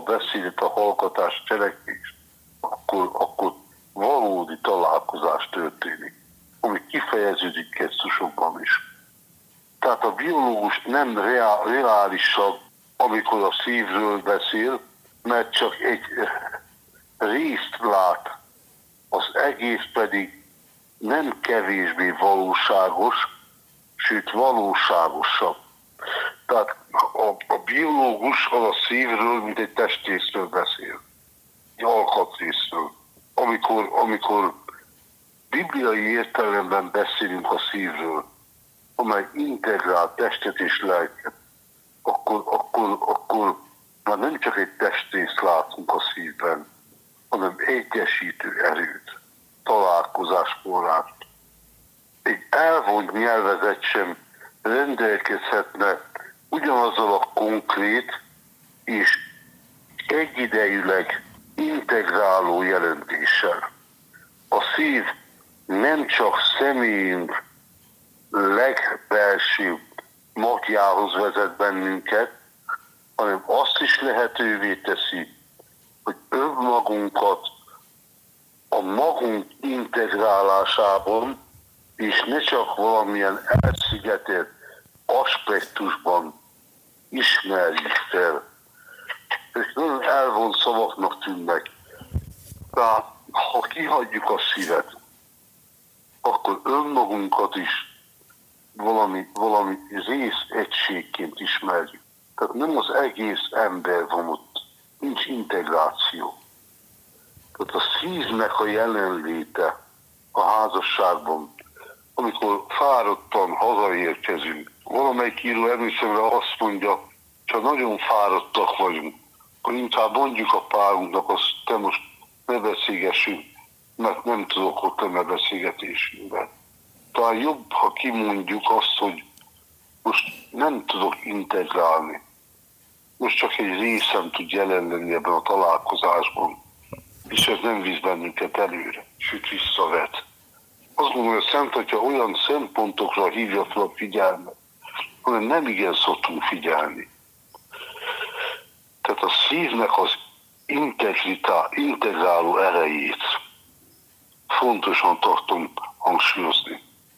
beszédet, a hallgatást, cselekvést, akkor valódi találkozás történik, ami kifejeződik gesztusokban is. Tehát a biológus nem reálisabb, amikor a szívről beszél, mert csak egy részt lát, az egész pedig nem kevésbé valóságos, sőt valóságosabb. Tehát a biológus az a szívről, mint egy testrészről beszél, egy alkatrészről. Amikor bibliai értelemben beszélünk a szívről, amely integrál testet és lelket, akkor már nem csak egy testrészt látunk a szívben, hanem egyesítő erőt, találkozásforrást. Egy elvont nyelvezet sem rendelkezhetne ugyanazzal a konkrét és egyidejűleg integráló jelentéssel. A szív nem csak személyünk legbelsőbb magjához vezet bennünket, hanem azt is lehetővé teszi, hogy önmagunkat a magunk integrálásában, és ne csak valamilyen elszigetelt aspektusban ismerjük fel. Ezek nagyon elvont szavaknak tűnnek. Tehát, ha kihagyjuk a szívet, akkor önmagunkat is valami részegységként ismerjük. Tehát nem az egész ember van ott, nincs integráció. Tehát a szívnek a jelenléte a házasságban, amikor fáradtan hazaérkezünk. Valamelyik író emlékszemre azt mondja, csak nagyon fáradtak vagyunk, akkor inkább mondjuk a párunknak, azt te most ne beszélgessünk, mert nem tudok ott a beszélgetésünkben. Talán jobb, ha kimondjuk azt, hogy most nem tudok integrálni. Most csak egy részem tud jelen lenni ebben a találkozásban, és ez nem visz bennünket előre, sőt visszavet. Azt gondolom, hogy a Szent Atya olyan szempontokra hívja fel a figyelmet, hanem nem igen szoktunk figyelni. Tehát a szívnek az integráló erejét fontosan tartom hangsúlyozni.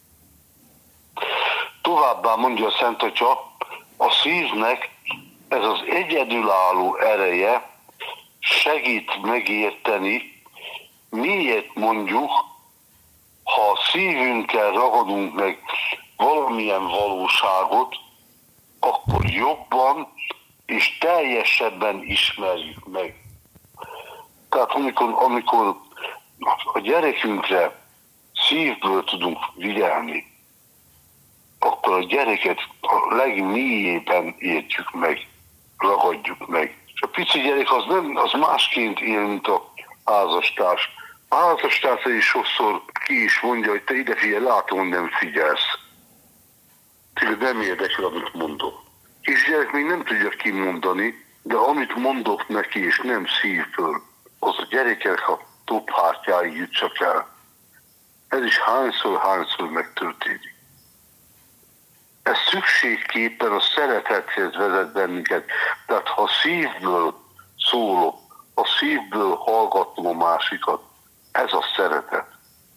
Továbbá mondja a Szent Atya, a szívnek ez az egyedülálló ereje segít megérteni, miért mondjuk, ha a szívünkkel ragadunk meg valamilyen valóságot, akkor jobban és teljesebben ismerjük meg. Tehát amikor a gyerekünkre szívből tudunk figyelni, akkor a gyereket a legmélyében értjük meg, ragadjuk meg. És a pici gyerek az másként él, mint a házastárs. A házastársa is sokszor ki is mondja, hogy te ide figyelj, látom, hogy nem figyelsz. Tényleg nem érdekel, amit mondok. És gyerek még nem tudja kimondani, de amit mondok neki, és nem szívből, az a gyerekek a tophártyáig jut csak el. Ez is hányszor megtörténik. Ez szükségképpen a szeretethez vezet bennünket. Tehát ha szívből szólok, a szívből hallgatom a másikat, ez a szeretet.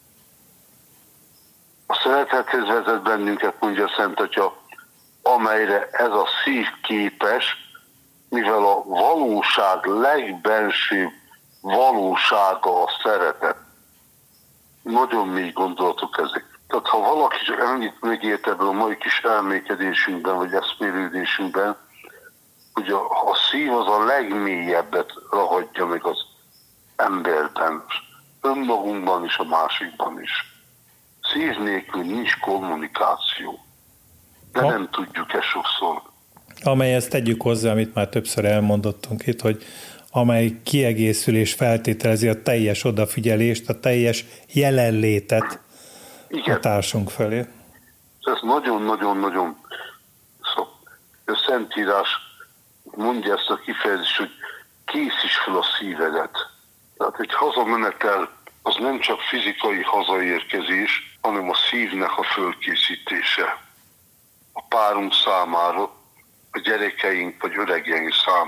A szeretethez vezet bennünket, mondja a Szent Atya, amelyre ez a szív képes, mivel a valóság legbensőbb valósága a szeretet. Nagyon mély gondolatok ezek. Tehát ha valaki csak ennyit megért ebből a mai kis elmékedésünkben, vagy eszmélődésünkben, hogy a szív az a legmélyebbet ragadja meg az emberben, önmagunkban és a másikban is. Szív nélkül nincs kommunikáció. De nem tudjuk ezt sokszor. Amelyhez tegyük hozzá, amit már többször elmondottunk itt, hogy amely kiegészül és feltételezi a teljes odafigyelést, a teljes jelenlétet. Igen. A társunk felé. Ez nagyon-nagyon-nagyon a Szentírás mondja ezt a kifejezést, hogy készíts fel a szívedet. Tehát egy hazamenetel az nem csak fizikai hazaérkezés, hanem a szívnek a fölkészítése. A párunk számára, a gyerekeink vagy öregjeink számára.